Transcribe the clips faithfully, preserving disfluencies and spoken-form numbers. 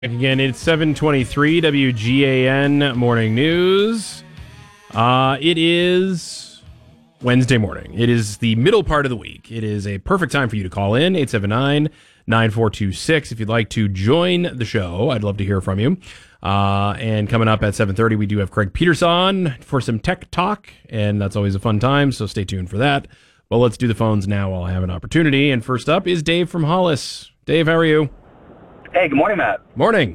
Again, it's seven twenty-three W G A N Morning News. Uh, it is Wednesday morning. It is the middle part of the week. It is a perfect time for you to call in, eight seven nine, nine four two six. If you'd like to join the show, I'd love to hear from you. Uh, and coming up at seven thirty, we do have Craig Peterson for some tech talk, and that's always a fun time, so stay tuned for that. Well, let's do the phones now while I have an opportunity. And first up is Dave from Hollis. Dave, how are you? Hey, good morning, Matt. Morning.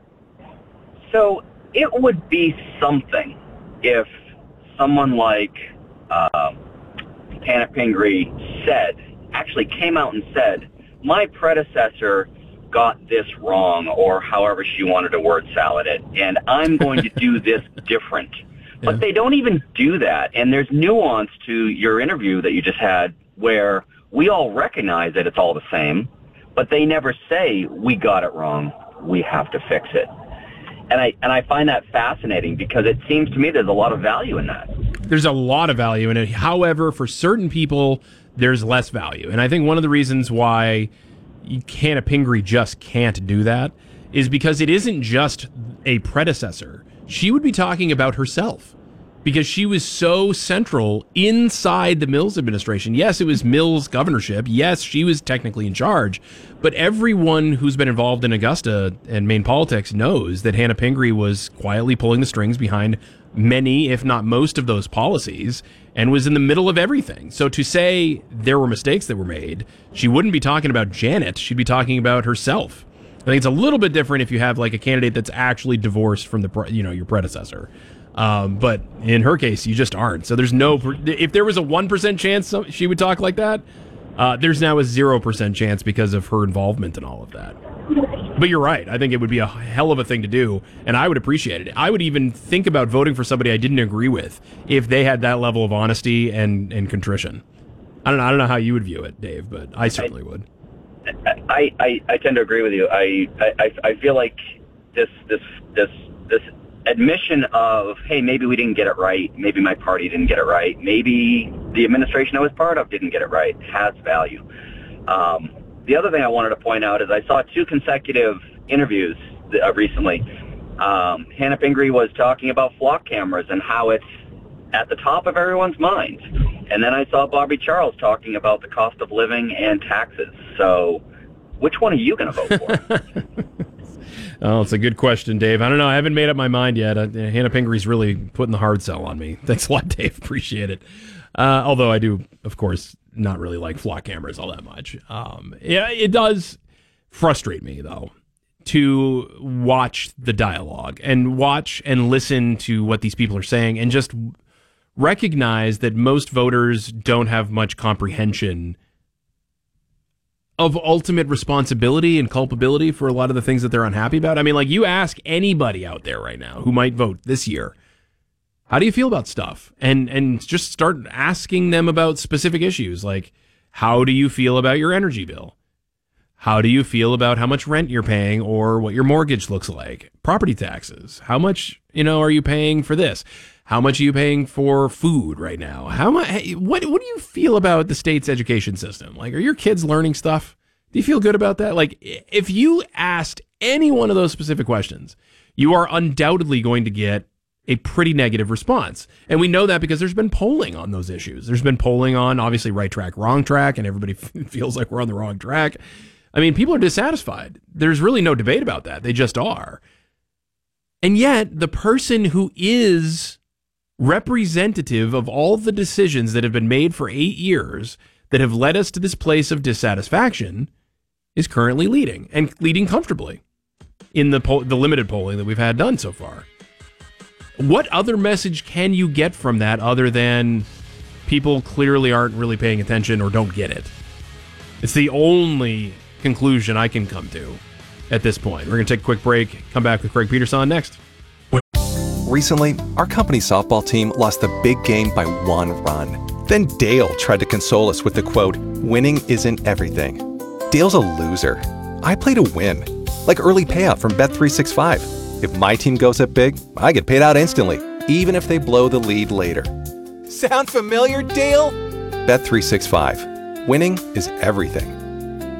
So it would be something if someone like uh, Hannah Pingree said, actually came out and said, my predecessor got this wrong, or however she wanted to word salad it, and I'm going to do this different. But yeah. They don't even do that, and there's nuance to your interview that you just had where we all recognize that it's all the same, but they never say, we got it wrong, we have to fix it. And I and I find that fascinating because it seems to me there's a lot of value in that. There's a lot of value in it. However, for certain people, there's less value. And I think one of the reasons why Hannah Pingree just can't do that is because it isn't just a predecessor. She would be talking about herself, because she was so central inside the Mills administration. Yes, it was Mills' governorship. Yes, she was technically in charge. But everyone who's been involved in Augusta and Maine politics knows that Hannah Pingree was quietly pulling the strings behind many, if not most, of those policies and was in the middle of everything. So to say there were mistakes that were made, she wouldn't be talking about Janet. She'd be talking about herself. I think it's a little bit different if you have like a candidate that's actually divorced from the, you know, your predecessor. Um, but in her case, you just aren't. So there's no, if there was a one percent chance she would talk like that, uh, there's now a zero percent chance because of her involvement in all of that. But you're right. I think it would be a hell of a thing to do, and I would appreciate it. I would even think about voting for somebody I didn't agree with if they had that level of honesty and, and contrition. I don't know. I don't know how you would view it, Dave, but I certainly I, would. I, I, I tend to agree with you. I, I, I feel like this, this, this, this, admission of, hey, maybe we didn't get it right, maybe my party didn't get it right, maybe the administration I was part of didn't get it right, has value. Um, the other thing I wanted to point out is I saw two consecutive interviews uh, recently. Um, Hannah Pingree was talking about flock cameras and how it's at the top of everyone's mind. And then I saw Bobby Charles talking about the cost of living and taxes. So which one are you going to vote for? Oh, it's a good question, Dave. I don't know. I haven't made up my mind yet. Uh, Hannah Pingree's really putting the hard sell on me. Thanks a lot, Dave. Appreciate it. Uh, although I do, of course, not really like flock cameras all that much. Um, yeah, it does frustrate me, though, to watch the dialogue and watch and listen to what these people are saying and just recognize that most voters don't have much comprehension of ultimate responsibility and culpability for a lot of the things that they're unhappy about. I mean, like, you ask anybody out there right now who might vote this year, how do you feel about stuff? And and just start asking them about specific issues, like, how do you feel about your energy bill? How do you feel about how much rent you're paying or what your mortgage looks like? Property taxes. How much, you know, are you paying for this? How much are you paying for food right now? How much? What What do you feel about the state's education system? Like, are your kids learning stuff? Do you feel good about that? Like, if you asked any one of those specific questions, you are undoubtedly going to get a pretty negative response. And we know that because there's been polling on those issues. There's been polling on, obviously, right track, wrong track, and everybody feels like we're on the wrong track. I mean, people are dissatisfied. There's really no debate about that. They just are. And yet, the person who is representative of all the decisions that have been made for eight years that have led us to this place of dissatisfaction is currently leading, and leading comfortably in the poll, the limited polling that we've had done so far. What other message can you get from that other than people clearly aren't really paying attention or don't get it? It's the only conclusion I can come to at this point. We're going to take a quick break, come back with Craig Peterson next. Recently, our company softball team lost the big game by one run. Then Dale tried to console us with the quote, "Winning isn't everything." Dale's a loser. I play to win. Like early payout from Bet three sixty-five. If my team goes up big, I get paid out instantly, even if they blow the lead later. Sound familiar, Dale? Bet three sixty-five. Winning is everything.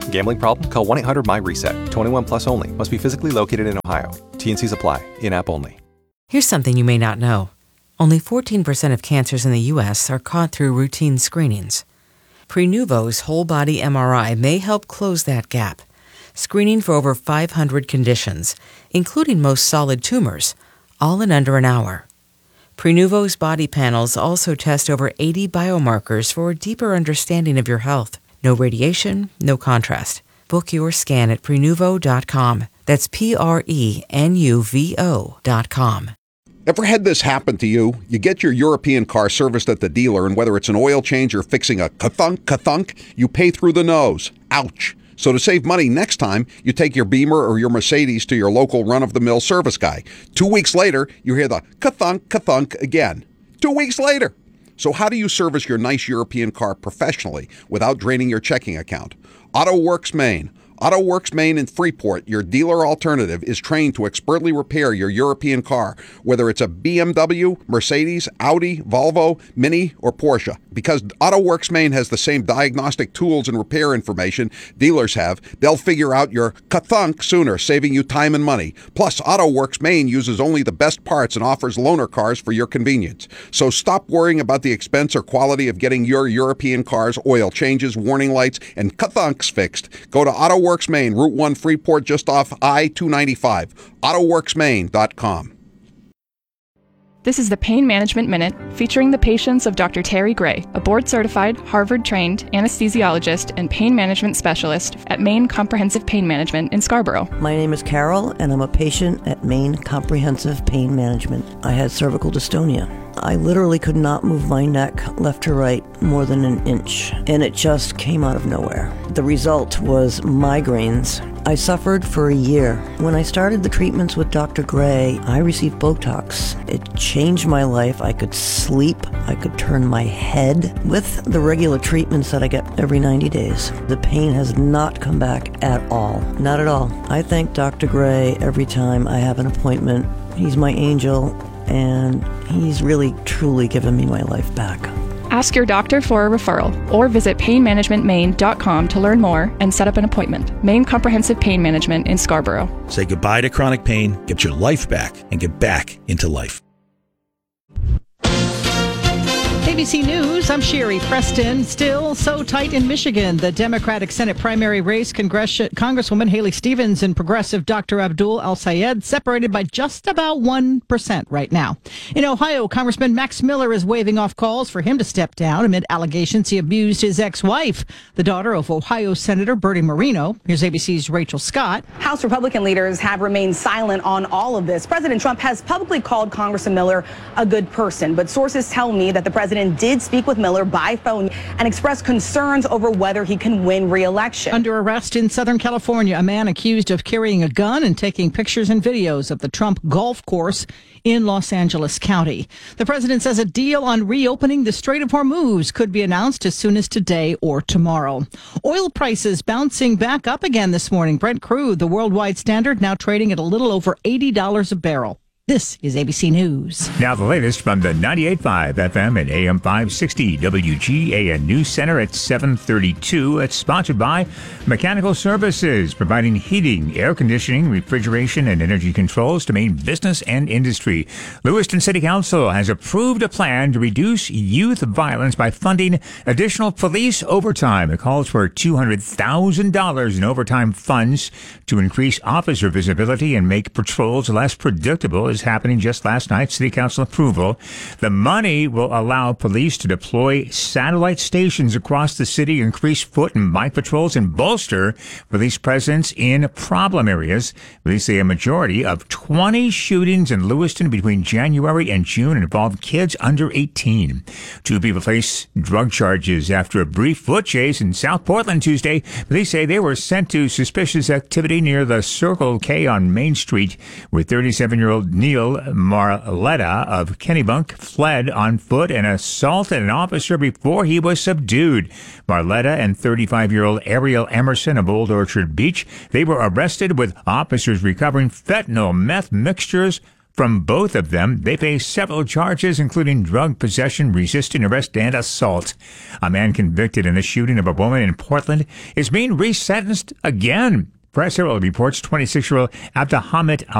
Gambling problem? Call one eight hundred my reset. twenty-one plus only. Must be physically located in Ohio. T and C's apply. In-app only. Here's something you may not know. Only fourteen percent of cancers in the U S are caught through routine screenings. Prenuvo's whole-body M R I may help close that gap, screening for over five hundred conditions, including most solid tumors, all in under an hour. Prenuvo's body panels also test over eighty biomarkers for a deeper understanding of your health. No radiation, no contrast. Book your scan at Prenuvo dot com. That's P R E N U V O dot com. Ever had this happen to you? You get your European car serviced at the dealer, and whether it's an oil change or fixing a ka-thunk, ka-thunk, you pay through the nose. Ouch. So to save money next time, you take your Beamer or your Mercedes to your local run-of-the-mill service guy. Two weeks later, you hear the ka-thunk, ka-thunk again. Two weeks later. So how do you service your nice European car professionally without draining your checking account? AutoWorks Maine. AutoWorks Maine in Freeport, your dealer alternative, is trained to expertly repair your European car, whether it's a B M W, Mercedes, Audi, Volvo, Mini, or Porsche. Because AutoWorks Maine has the same diagnostic tools and repair information dealers have, they'll figure out your ka-thunk sooner, saving you time and money. Plus, AutoWorks Maine uses only the best parts and offers loaner cars for your convenience. So stop worrying about the expense or quality of getting your European car's oil changes, warning lights, and ka-thunks fixed. Go to AutoWorks Maine, Route one Freeport, just off I two ninety-five. auto works maine dot com. This is the Pain Management Minute, featuring the patients of Doctor Terry Gray, a board-certified, Harvard-trained anesthesiologist and pain management specialist at Maine Comprehensive Pain Management in Scarborough. My name is Carol, and I'm a patient at Maine Comprehensive Pain Management. I had cervical dystonia. I literally could not move my neck left to right more than an inch, and it just came out of nowhere. The result was migraines. I suffered for a year. When I started the treatments with Doctor Gray, I received Botox. It changed my life. I could sleep. I could turn my head. With the regular treatments that I get every ninety days, the pain has not come back at all. Not at all. I thank Doctor Gray every time I have an appointment. He's my angel, and he's really, truly given me my life back. Ask your doctor for a referral or visit pain management maine dot com to learn more and set up an appointment. Maine Comprehensive Pain Management in Scarborough. Say goodbye to chronic pain, get your life back, and get back into life. A B C News, I'm Sherry Preston. Still so tight in Michigan. The Democratic Senate primary race, Congress- Congresswoman Haley Stevens and progressive Doctor Abdul El-Sayed separated by just about one percent right now. In Ohio, Congressman Max Miller is waving off calls for him to step down amid allegations he abused his ex-wife, the daughter of Ohio Senator Bertie Moreno. Here's A B C's Rachel Scott. House Republican leaders have remained silent on all of this. President Trump has publicly called Congressman Miller a good person, but sources tell me that the president did speak with Miller by phone and expressed concerns over whether he can win re-election. Under arrest in Southern California, a man accused of carrying a gun and taking pictures and videos of the Trump golf course in Los Angeles County. The president says a deal on reopening the Strait of Hormuz could be announced as soon as today or tomorrow. Oil prices bouncing back up again this morning. Brent crude, the worldwide standard, now trading at a little over eighty dollars a barrel. This is A B C News. Now the latest from the ninety-eight point five F M and A M five sixty W G A N News Center at seven thirty-two. It's sponsored by Mechanical Services, providing heating, air conditioning, refrigeration, and energy controls to Maine business and industry. Lewiston City Council has approved a plan to reduce youth violence by funding additional police overtime. It calls for two hundred thousand dollars in overtime funds to increase officer visibility and make patrols less predictable. Is happening just last night. City Council approval. The money will allow police to deploy satellite stations across the city, increase foot and bike patrols, and bolster police presence in problem areas. Police say a majority of twenty shootings in Lewiston between January and June involved kids under eighteen. Two people face drug charges after a brief foot chase in South Portland Tuesday. Police say they were sent to suspicious activity near the Circle K on Main Street, where thirty-seven-year-old Neil Marletta of Kennebunk fled on foot and assaulted an officer before he was subdued. Marletta and thirty-five-year-old Ariel Emerson of Old Orchard Beach, they were arrested with officers recovering fentanyl meth mixtures From both of them, they face several charges, including drug possession, resisting arrest, and assault. A man convicted in the shooting of a woman in Portland is being resentenced again. Press Herald reports twenty-six-year-old Abdelhamid